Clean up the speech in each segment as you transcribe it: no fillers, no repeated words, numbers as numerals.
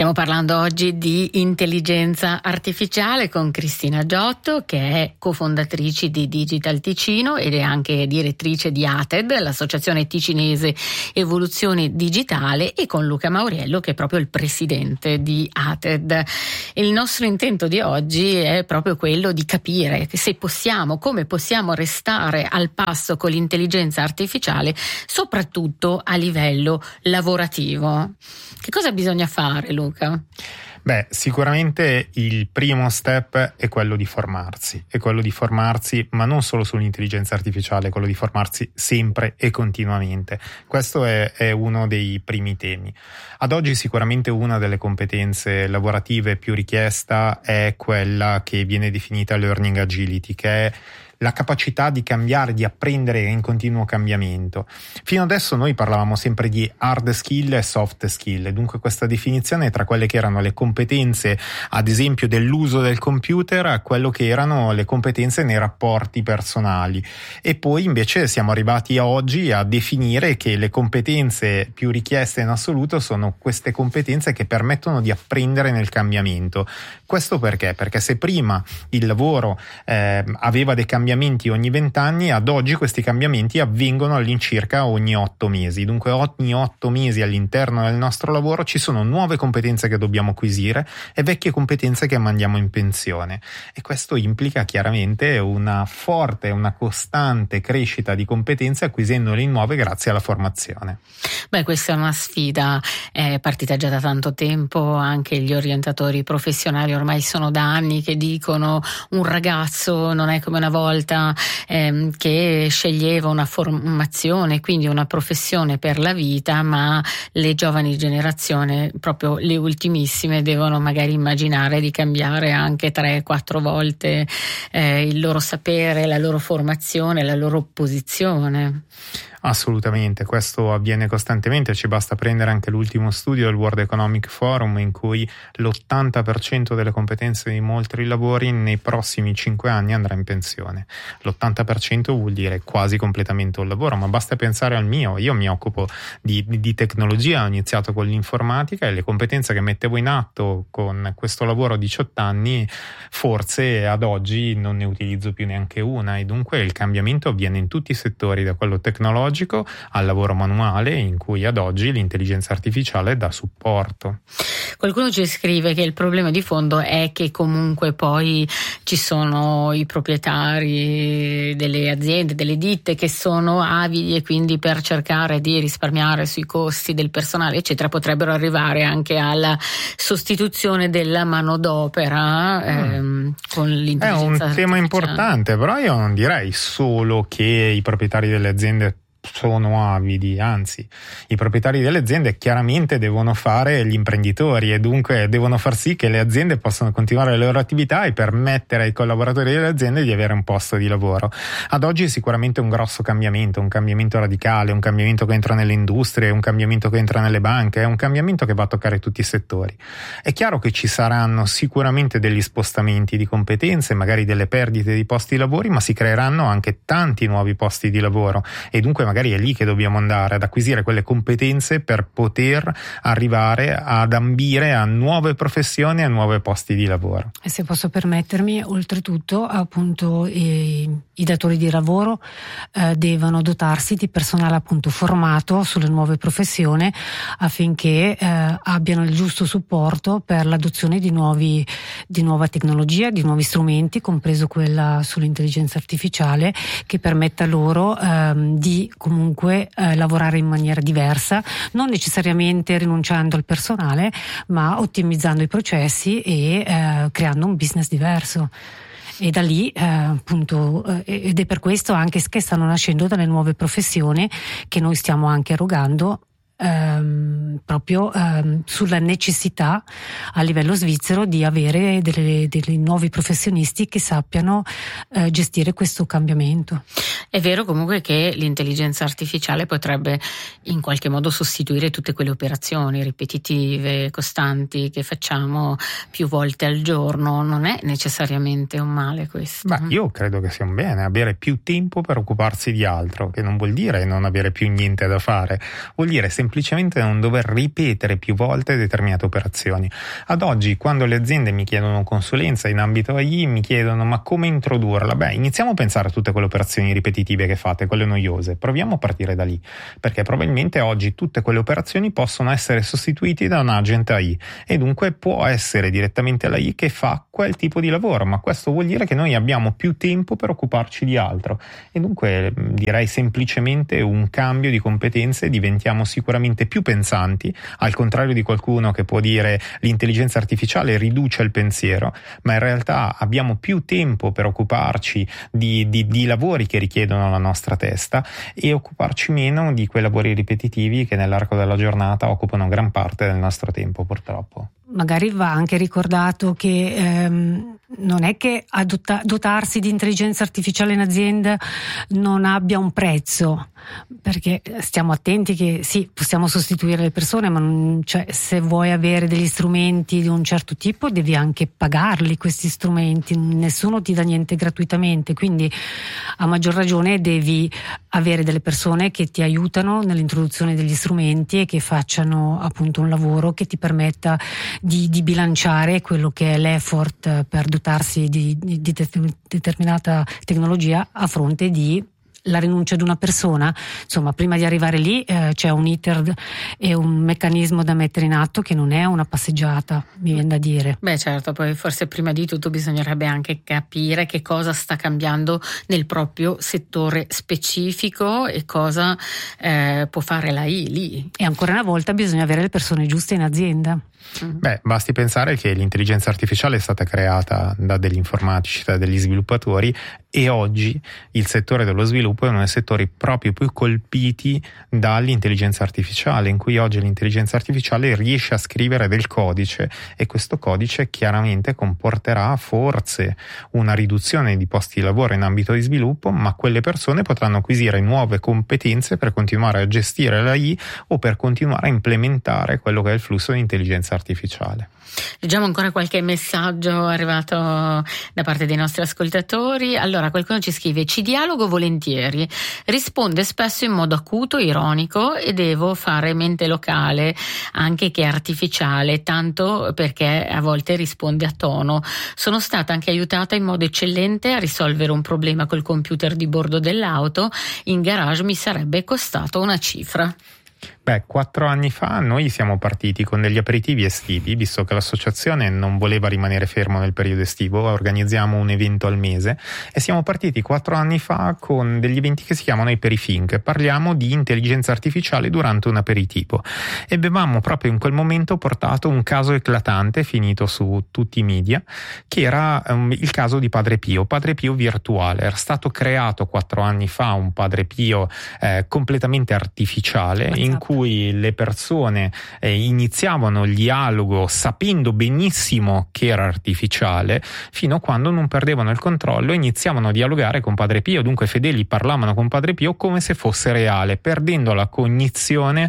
Stiamo parlando oggi di intelligenza artificiale con Cristina Giotto, che è cofondatrice di Digital Ticino ed è anche direttrice di ATED, l'associazione ticinese Evoluzione Digitale, e con Luca Mauriello, che è proprio il presidente di ATED. Il nostro intento di oggi è proprio quello di capire se possiamo, come possiamo restare al passo con l'intelligenza artificiale, soprattutto a livello lavorativo. Che cosa bisogna fare, Luca? Beh, sicuramente il primo step è quello di formarsi, ma non solo sull'intelligenza artificiale, è quello di formarsi sempre e continuamente. Questo è uno dei primi temi. Ad oggi sicuramente una delle competenze lavorative più richiesta è quella che viene definita learning agility, che è la capacità di cambiare, di apprendere in continuo cambiamento. Fino adesso noi parlavamo sempre di hard skill e soft skill, e dunque questa definizione tra quelle che erano le competenze, ad esempio dell'uso del computer, a quello che erano le competenze nei rapporti personali. E poi invece siamo arrivati a oggi a definire che le competenze più richieste in assoluto sono queste competenze che permettono di apprendere nel cambiamento. Questo perché? Perché se prima il lavoro aveva dei cambiamenti ogni 20 anni, ad oggi questi cambiamenti avvengono all'incirca ogni 8 mesi. Dunque ogni 8 mesi all'interno del nostro lavoro ci sono nuove competenze che dobbiamo acquisire e vecchie competenze che mandiamo in pensione. E questo implica chiaramente una costante crescita di competenze, acquisendole nuove grazie alla formazione. Beh, questa è una sfida, è partita già da tanto tempo. Anche gli orientatori professionali ormai sono da anni che dicono: un ragazzo non è come una volta che sceglieva una formazione, quindi una professione per la vita, ma le giovani generazioni, proprio le ultimissime, devono magari immaginare di cambiare anche 3-4 volte il loro sapere, la loro formazione, la loro posizione. Assolutamente, questo avviene costantemente. Ci basta prendere anche l'ultimo studio del World Economic Forum, in cui l'80% delle competenze di molti lavori nei prossimi 5 anni andrà in pensione. L'80% vuol dire quasi completamente un lavoro, ma basta pensare al mio. Io mi occupo di tecnologia, ho iniziato con l'informatica, e le competenze che mettevo in atto con questo lavoro a 18 anni, forse ad oggi non ne utilizzo più neanche una, e dunque il cambiamento avviene in tutti i settori, da quello tecnologico al lavoro manuale, in cui ad oggi l'intelligenza artificiale dà supporto. Qualcuno ci scrive che il problema di fondo è che comunque poi ci sono i proprietari delle aziende, delle ditte, che sono avidi, e quindi per cercare di risparmiare sui costi del personale eccetera potrebbero arrivare anche alla sostituzione della manodopera con l'intelligenza artificiale. È un tema importante, però io non direi solo che i proprietari delle aziende sono avidi, anzi i proprietari delle aziende chiaramente devono fare gli imprenditori, e dunque devono far sì che le aziende possano continuare le loro attività e permettere ai collaboratori delle aziende di avere un posto di lavoro. Ad oggi è sicuramente un grosso cambiamento, un cambiamento radicale, un cambiamento che entra nelle industrie, un cambiamento che entra nelle banche, è un cambiamento che va a toccare tutti i settori. È chiaro che ci saranno sicuramente degli spostamenti di competenze, magari delle perdite di posti di lavoro, ma si creeranno anche tanti nuovi posti di lavoro, e dunque magari è lì che dobbiamo andare ad acquisire quelle competenze per poter arrivare ad ambire a nuove professioni, a nuovi posti di lavoro. E se posso permettermi, oltretutto appunto i datori di lavoro devono dotarsi di personale appunto formato sulle nuove professioni, affinché abbiano il giusto supporto per l'adozione di nuova tecnologia, di nuovi strumenti, compreso quella sull'intelligenza artificiale, che permetta loro di comunque lavorare in maniera diversa, non necessariamente rinunciando al personale, ma ottimizzando i processi e creando un business diverso. E da lì appunto ed è per questo anche che stanno nascendo delle nuove professioni che noi stiamo anche erogando proprio sulla necessità a livello svizzero di avere dei nuovi professionisti che sappiano gestire questo cambiamento. È vero comunque che l'intelligenza artificiale potrebbe in qualche modo sostituire tutte quelle operazioni ripetitive, costanti, che facciamo più volte al giorno. Non è necessariamente un male questo. Ma io credo che sia un bene avere più tempo per occuparsi di altro, che non vuol dire non avere più niente da fare, vuol dire semplicemente non dover ripetere più volte determinate operazioni. Ad oggi, quando le aziende mi chiedono consulenza in ambito AI, mi chiedono ma come introdurla? Beh, iniziamo a pensare a tutte quelle operazioni ripetitive che fate, quelle noiose. Proviamo a partire da lì, perché probabilmente oggi tutte quelle operazioni possono essere sostituite da un agent AI e dunque può essere direttamente l'AI che fa quel tipo di lavoro, ma questo vuol dire che noi abbiamo più tempo per occuparci di altro e dunque direi semplicemente un cambio di competenze, diventiamo sicuramente più pensanti, al contrario di qualcuno che può dire l'intelligenza artificiale riduce il pensiero, ma in realtà abbiamo più tempo per occuparci di lavori che richiedono la nostra testa e occuparci meno di quei lavori ripetitivi che nell'arco della giornata occupano gran parte del nostro tempo, purtroppo. Magari va anche ricordato che non è che dotarsi di intelligenza artificiale in azienda non abbia un prezzo, perché stiamo attenti che sì, possiamo sostituire le persone, ma cioè, se vuoi avere degli strumenti di un certo tipo devi anche pagarli questi strumenti, nessuno ti dà niente gratuitamente, quindi a maggior ragione devi avere delle persone che ti aiutano nell'introduzione degli strumenti e che facciano appunto un lavoro che ti permetta di bilanciare quello che è l'effort per dotarsi di determinata tecnologia a fronte di la rinuncia di una persona. Insomma, prima di arrivare lì c'è un iter e un meccanismo da mettere in atto che non è una passeggiata, mi viene da dire. Beh, certo, poi forse prima di tutto bisognerebbe anche capire che cosa sta cambiando nel proprio settore specifico e cosa può fare l'AI lì. E ancora una volta bisogna avere le persone giuste in azienda. Beh, basti pensare che l'intelligenza artificiale è stata creata da degli informatici, da degli sviluppatori, e oggi il settore dello sviluppo è uno dei settori proprio più colpiti dall'intelligenza artificiale, in cui oggi l'intelligenza artificiale riesce a scrivere del codice e questo codice chiaramente comporterà forse una riduzione di posti di lavoro in ambito di sviluppo, ma quelle persone potranno acquisire nuove competenze per continuare a gestire l'AI o per continuare a implementare quello che è il flusso di intelligenza artificiale. Leggiamo ancora qualche messaggio arrivato da parte dei nostri ascoltatori. Allora, qualcuno ci scrive: ci dialogo volentieri, risponde spesso in modo acuto, ironico e devo fare mente locale, anche che artificiale, tanto perché a volte risponde a tono. Sono stata anche aiutata in modo eccellente a risolvere un problema col computer di bordo dell'auto, in garage mi sarebbe costato una cifra. Beh, 4 anni fa noi siamo partiti con degli aperitivi estivi, visto che l'associazione non voleva rimanere fermo nel periodo estivo, organizziamo un evento al mese e siamo partiti 4 anni fa con degli eventi che si chiamano i Perifink. Parliamo di intelligenza artificiale durante un aperitivo e avevamo proprio in quel momento portato un caso eclatante finito su tutti i media, che era il caso di Padre Pio virtuale. Era stato creato 4 anni fa un Padre Pio completamente artificiale, in cui le persone iniziavano il dialogo sapendo benissimo che era artificiale, fino a quando non perdevano il controllo e iniziavano a dialogare con Padre Pio. Dunque fedeli parlavano con Padre Pio come se fosse reale, perdendo la cognizione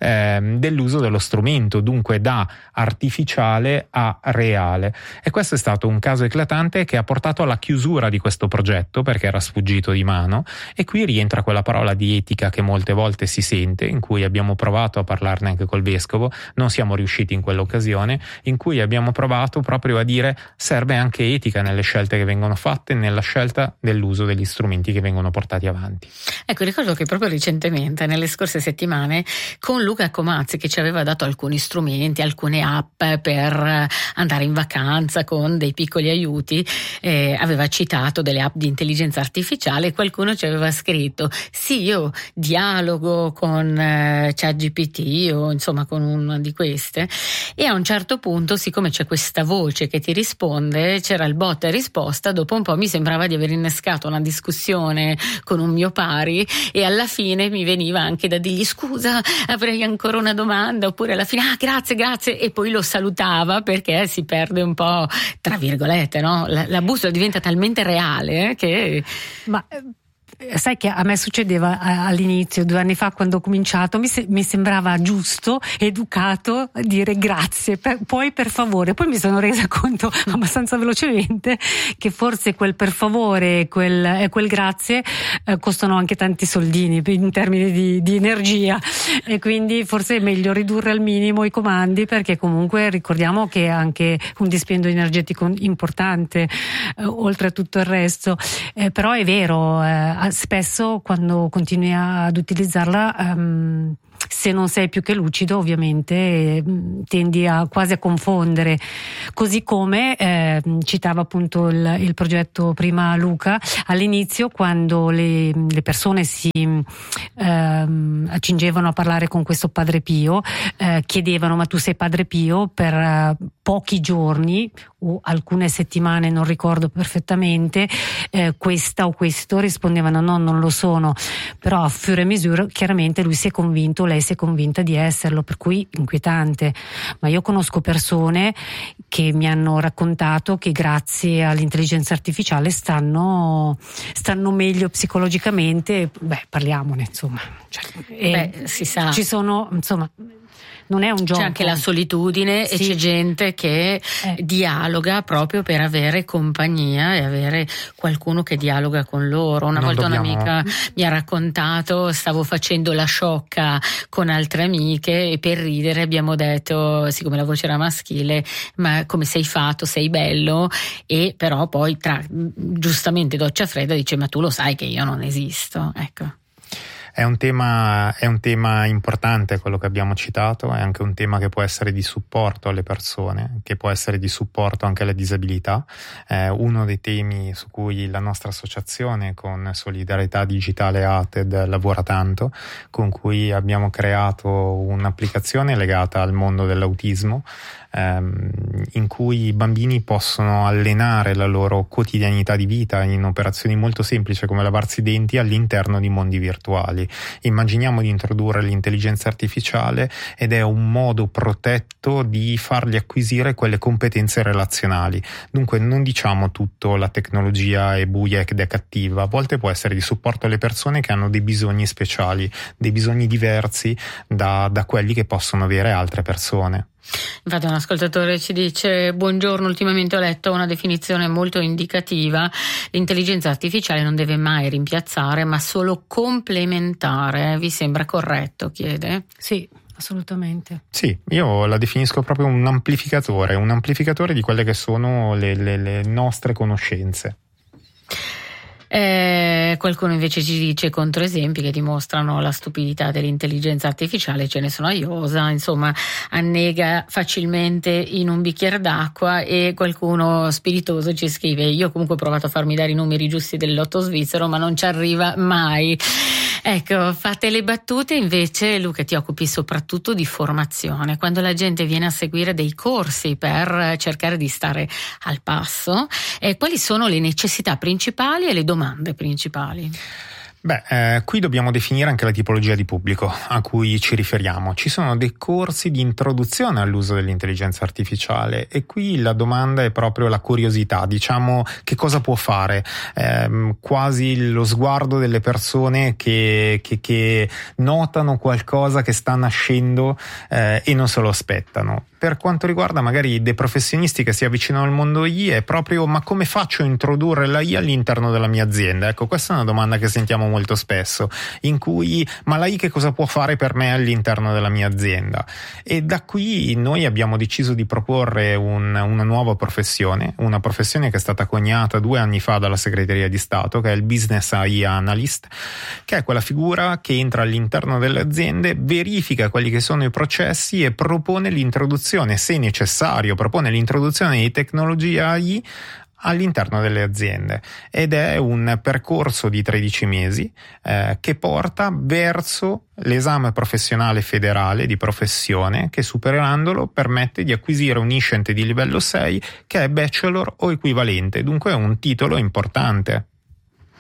dell'uso dello strumento, dunque da artificiale a reale. E questo è stato un caso eclatante che ha portato alla chiusura di questo progetto perché era sfuggito di mano, e qui rientra quella parola di etica che molte volte si sente, in cui abbiamo provato a parlarne anche col vescovo, non siamo riusciti in quell'occasione, in cui abbiamo provato proprio a dire serve anche etica nelle scelte che vengono fatte, nella scelta dell'uso degli strumenti che vengono portati avanti. Ecco, ricordo che proprio recentemente, nelle scorse settimane, con Luca Comazzi, che ci aveva dato alcuni strumenti, alcune app per andare in vacanza con dei piccoli aiuti, aveva citato delle app di intelligenza artificiale, e qualcuno ci aveva scritto sì, io dialogo con ChatGPT o insomma con una di queste, e a un certo punto, siccome c'è questa voce che ti risponde, c'era il botta e risposta, dopo un po' mi sembrava di aver innescato una discussione con un mio pari e alla fine mi veniva anche da dirgli scusa, avrei ancora una domanda, oppure alla fine grazie, e poi lo salutava perché si perde un po', tra virgolette, no? L'abuso diventa talmente reale che... Ma sai che a me succedeva all'inizio, 2 anni fa, quando ho cominciato, mi sembrava giusto, educato dire grazie, poi per favore. Poi mi sono resa conto abbastanza velocemente che forse quel per favore e quel grazie costano anche tanti soldini in termini di energia, e quindi forse è meglio ridurre al minimo i comandi, perché comunque ricordiamo che è anche un dispendio energetico importante, oltre a tutto il resto. Però è vero, spesso quando continui ad utilizzarla, se non sei più che lucido, ovviamente tendi quasi a confondere. Così come citava appunto il progetto prima Luca, all'inizio, quando le persone si accingevano a parlare con questo Padre Pio, chiedevano: ma tu sei Padre Pio? Per pochi giorni o alcune settimane, non ricordo perfettamente, questa o questo rispondevano: no, non lo sono. Però a fur et à mesure chiaramente lui si è convinto, lei si è convinta di esserlo, per cui inquietante. Ma io conosco persone che mi hanno raccontato che grazie all'intelligenza artificiale stanno meglio psicologicamente. Parliamone, insomma. Si sa. Ci sono, insomma, non è un gioco. C'è anche la solitudine, sì. E c'è gente che dialoga proprio per avere compagnia e avere qualcuno che dialoga con loro. Una volta un'amica mi ha raccontato: stavo facendo la sciocca con altre amiche e per ridere abbiamo detto, siccome la voce era maschile: ma come sei fatto, sei bello? E però poi giustamente doccia fredda dice: ma tu lo sai che io non esisto, ecco. È un tema importante quello che abbiamo citato, è anche un tema che può essere di supporto alle persone, che può essere di supporto anche alle disabilità. Uno dei temi su cui la nostra associazione con Solidarietà Digitale ATED lavora tanto, con cui abbiamo creato un'applicazione legata al mondo dell'autismo, in cui i bambini possono allenare la loro quotidianità di vita in operazioni molto semplici come lavarsi i denti all'interno di mondi virtuali. Immaginiamo di introdurre l'intelligenza artificiale ed è un modo protetto di fargli acquisire quelle competenze relazionali. Dunque non diciamo tutto la tecnologia è buia ed è cattiva, a volte può essere di supporto alle persone che hanno dei bisogni speciali, dei bisogni diversi da quelli che possono avere altre persone. Infatti un ascoltatore ci dice: buongiorno, ultimamente ho letto una definizione molto indicativa: l'intelligenza artificiale non deve mai rimpiazzare ma solo complementare. Vi sembra corretto? Chiede. Sì, assolutamente. Sì, io la definisco proprio un amplificatore di quelle che sono le nostre conoscenze. Qualcuno invece ci dice controesempi che dimostrano la stupidità dell'intelligenza artificiale, ce ne sono a iosa, insomma annega facilmente in un bicchiere d'acqua. E qualcuno spiritoso ci scrive: io comunque ho provato a farmi dare i numeri giusti del lotto svizzero ma non ci arriva mai. Ecco, fate le battute, invece Luca ti occupi soprattutto di formazione, quando la gente viene a seguire dei corsi per cercare di stare al passo, quali sono le necessità principali e le domande principali? Qui dobbiamo definire anche la tipologia di pubblico a cui ci riferiamo. Ci sono dei corsi di introduzione all'uso dell'intelligenza artificiale e qui la domanda è proprio la curiosità, diciamo, che cosa può fare, quasi lo sguardo delle persone che notano qualcosa che sta nascendo e non se lo aspettano. Per quanto riguarda magari dei professionisti che si avvicinano al mondo AI, è proprio: ma come faccio a introdurre l'AI all'interno della mia azienda? Ecco, questa è una domanda che sentiamo molto spesso, in cui: ma l'AI che cosa può fare per me all'interno della mia azienda? E da qui noi abbiamo deciso di proporre una nuova professione, una professione che è stata coniata 2 anni fa dalla Segreteria di Stato, che è il Business AI Analyst, che è quella figura che entra all'interno delle aziende, verifica quelli che sono i processi e propone l'introduzione, se necessario, propone l'introduzione di tecnologia AI all'interno delle aziende, ed è un percorso di 13 mesi che porta verso l'esame professionale federale di professione, che superandolo permette di acquisire un ISCENT di livello 6 che è bachelor o equivalente, dunque è un titolo importante.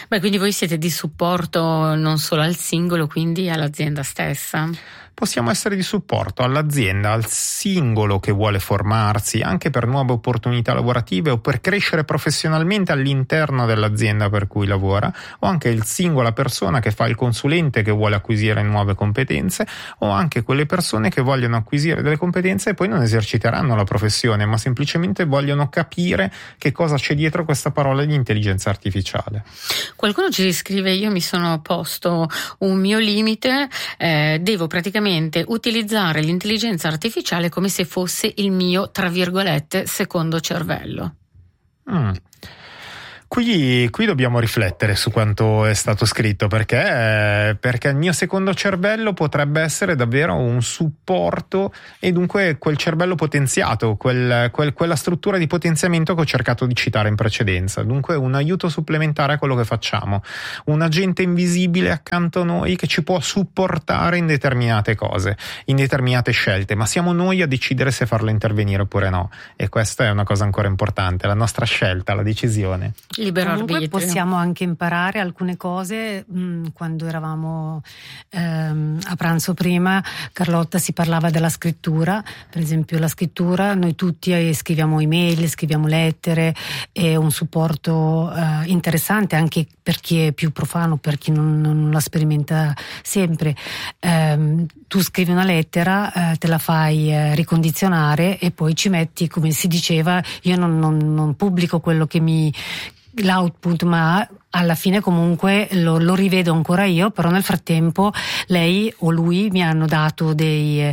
Beh, quindi voi siete di supporto non solo al singolo, quindi all'azienda stessa? Possiamo essere di supporto all'azienda, al singolo che vuole formarsi anche per nuove opportunità lavorative o per crescere professionalmente all'interno dell'azienda per cui lavora, o anche il singola persona che fa il consulente che vuole acquisire nuove competenze, o anche quelle persone che vogliono acquisire delle competenze e poi non eserciteranno la professione, ma semplicemente vogliono capire che cosa c'è dietro questa parola di intelligenza artificiale. Qualcuno ci scrive: io mi sono posto un mio limite, devo praticamente utilizzare l'intelligenza artificiale come se fosse il mio, tra virgolette, secondo cervello. Qui dobbiamo riflettere su quanto è stato scritto, perché il mio secondo cervello potrebbe essere davvero un supporto e dunque quel cervello potenziato, quella struttura di potenziamento che ho cercato di citare in precedenza, dunque un aiuto supplementare a quello che facciamo, un agente invisibile accanto a noi che ci può supportare in determinate cose, in determinate scelte, ma siamo noi a decidere se farlo intervenire oppure no, e questa è una cosa ancora importante, la nostra scelta, la decisione. Libero Comunque arbitrio. possiamo anche imparare alcune cose. Quando eravamo a pranzo prima, Carlotta si parlava della scrittura, per esempio la scrittura, noi tutti scriviamo email, scriviamo lettere, è un supporto interessante anche per chi è più profano, per chi non la sperimenta sempre. Tu scrivi una lettera, te la fai ricondizionare e poi ci metti, come si diceva, io non pubblico quello che l'output, ma alla fine comunque lo rivedo ancora io, però nel frattempo lei o lui mi hanno dato dei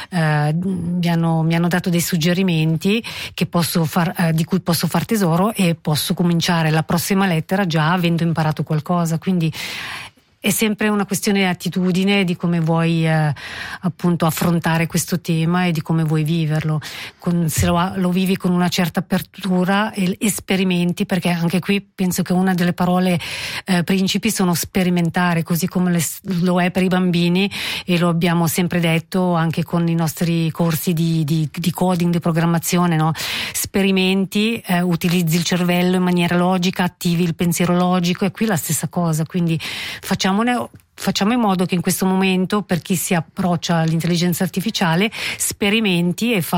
suggerimenti che di cui posso far tesoro e posso cominciare la prossima lettera già avendo imparato qualcosa, quindi è sempre una questione di attitudine, di come vuoi appunto affrontare questo tema e di come vuoi viverlo. Se lo vivi con una certa apertura e sperimenti, perché anche qui penso che una delle parole principi sono sperimentare, così come lo è per i bambini, e lo abbiamo sempre detto anche con i nostri corsi di coding, di programmazione, no? Sperimenti, utilizzi il cervello in maniera logica, attivi il pensiero logico, e qui la stessa cosa, quindi facciamo in modo che in questo momento, per chi si approccia all'intelligenza artificiale, sperimenti e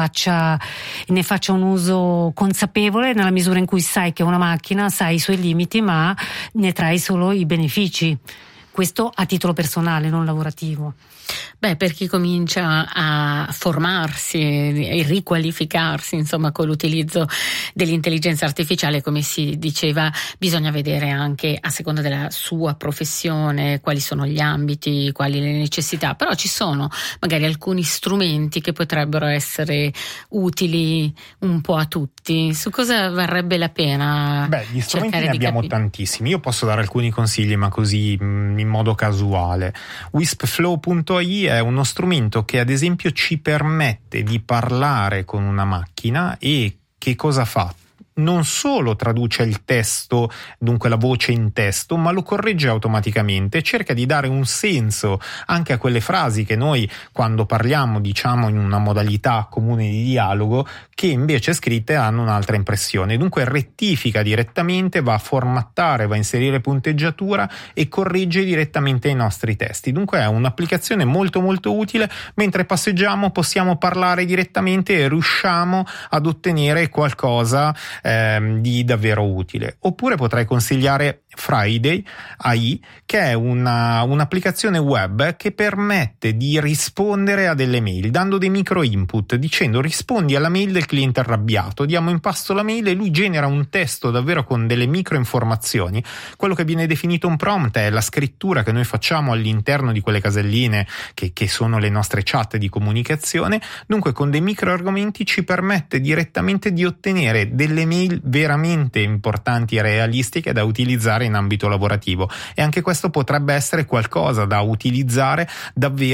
ne faccia un uso consapevole, nella misura in cui sai che è una macchina, sai i suoi limiti, ma ne trai solo i benefici. Questo a titolo personale, non lavorativo. Beh, per chi comincia a formarsi e riqualificarsi, insomma, con l'utilizzo dell'intelligenza artificiale, come si diceva, bisogna vedere anche, a seconda della sua professione, quali sono gli ambiti, quali le necessità, però ci sono magari alcuni strumenti che potrebbero essere utili un po' a tutti. Su cosa varrebbe la pena? Beh, gli strumenti ne abbiamo tantissimi. Io posso dare alcuni consigli, ma così in modo casuale. Wispflow.ai è uno strumento che ad esempio ci permette di parlare con una macchina e che cosa fa? Non solo traduce il testo, dunque la voce in testo, ma lo corregge automaticamente, cerca di dare un senso anche a quelle frasi che noi quando parliamo diciamo in una modalità comune di dialogo, che invece scritte hanno un'altra impressione. Dunque rettifica direttamente, va a formattare, va a inserire punteggiatura e corregge direttamente i nostri testi. Dunque è un'applicazione molto molto utile. Mentre passeggiamo possiamo parlare direttamente e riusciamo ad ottenere qualcosa di davvero utile. Oppure potrei consigliare Friday AI, che è un'applicazione web che permette di rispondere a delle mail dando dei micro input, dicendo rispondi alla mail del cliente arrabbiato, diamo in pasto la mail e lui genera un testo davvero con delle micro informazioni. Quello che viene definito un prompt è la scrittura che noi facciamo all'interno di quelle caselline che sono le nostre chat di comunicazione. Dunque con dei micro argomenti ci permette direttamente di ottenere delle mail veramente importanti e realistiche da utilizzare in ambito lavorativo, e anche questo potrebbe essere qualcosa da utilizzare davvero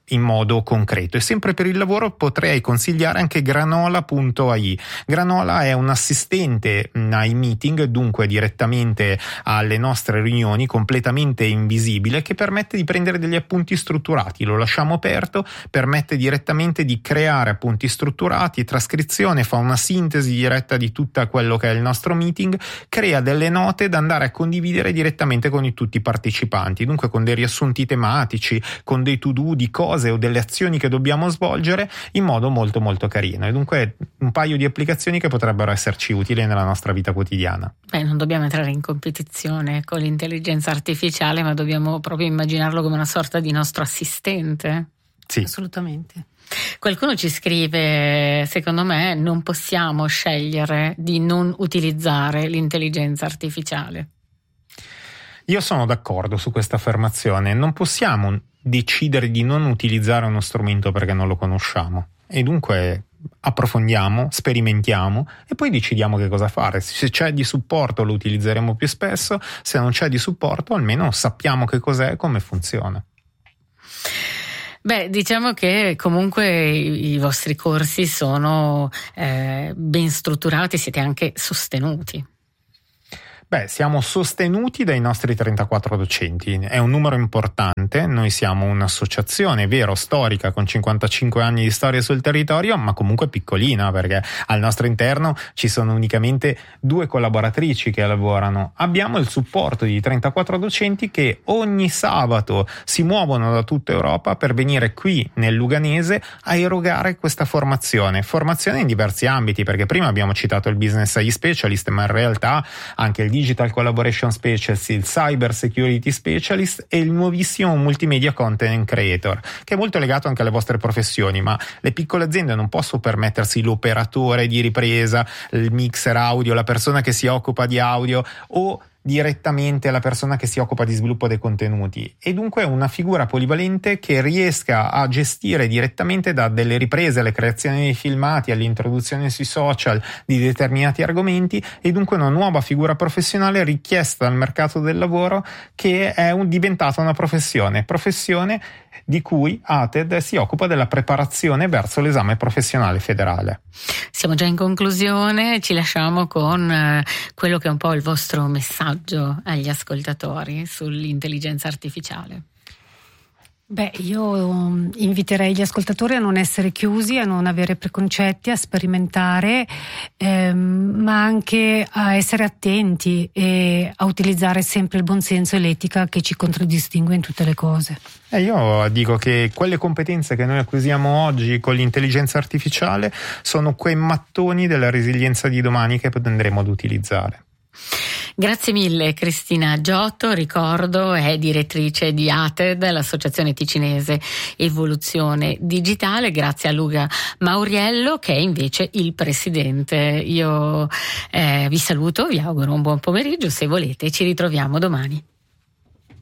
in modo concreto. E sempre per il lavoro potrei consigliare anche Granola.ai. Granola è un assistente ai meeting, dunque direttamente alle nostre riunioni, completamente invisibile, che permette di prendere degli appunti strutturati. Lo lasciamo aperto, permette direttamente di creare appunti strutturati, trascrizione, fa una sintesi diretta di tutto quello che è il nostro meeting, crea delle note da andare a condividere direttamente con tutti i partecipanti, dunque con dei riassunti tematici, con dei to-do di cose o delle azioni che dobbiamo svolgere in modo molto molto carino. E dunque un paio di applicazioni che potrebbero esserci utili nella nostra vita quotidiana. Non dobbiamo entrare in competizione con l'intelligenza artificiale, ma dobbiamo proprio immaginarlo come una sorta di nostro assistente. Sì, assolutamente. Qualcuno ci scrive: secondo me non possiamo scegliere di non utilizzare l'intelligenza artificiale. Io sono d'accordo su questa affermazione. Non possiamo decidere di non utilizzare uno strumento perché non lo conosciamo, e dunque approfondiamo, sperimentiamo e poi decidiamo che cosa fare. Se c'è di supporto lo utilizzeremo più spesso, se non c'è di supporto almeno sappiamo che cos'è e come funziona. Diciamo che comunque i vostri corsi sono ben strutturati, siete anche sostenuti. Siamo sostenuti dai nostri 34 docenti, è un numero importante. Noi siamo un'associazione, vero, storica, con 55 anni di storia sul territorio, ma comunque piccolina, perché al nostro interno ci sono unicamente 2 collaboratrici che lavorano. Abbiamo il supporto di 34 docenti che ogni sabato si muovono da tutta Europa per venire qui nel Luganese a erogare questa formazione in diversi ambiti, perché prima abbiamo citato il Business AI Specialist, ma in realtà anche il Digital Collaboration Specialist, il Cyber Security Specialist e il nuovissimo Multimedia Content Creator, che è molto legato anche alle vostre professioni, ma le piccole aziende non possono permettersi l'operatore di ripresa, il mixer audio, la persona che si occupa di audio o direttamente la persona che si occupa di sviluppo dei contenuti, e dunque una figura polivalente che riesca a gestire direttamente da delle riprese alle creazioni dei filmati, all'introduzione sui social di determinati argomenti, e dunque una nuova figura professionale richiesta dal mercato del lavoro, che è diventata una professione di cui ATED si occupa della preparazione verso l'esame professionale federale. Siamo già in conclusione, ci lasciamo con quello che è un po' il vostro messaggio agli ascoltatori sull'intelligenza artificiale. Io inviterei gli ascoltatori a non essere chiusi, a non avere preconcetti, a sperimentare, ma anche a essere attenti e a utilizzare sempre il buonsenso e l'etica che ci contraddistingue in tutte le cose. Io dico che quelle competenze che noi acquisiamo oggi con l'intelligenza artificiale sono quei mattoni della resilienza di domani che andremo ad utilizzare. Grazie mille Cristina Giotto, ricordo è direttrice di ATED, l'associazione ticinese Evoluzione Digitale. Grazie a Luca Mauriello che è invece il presidente. Io vi saluto, vi auguro un buon pomeriggio, se volete ci ritroviamo domani.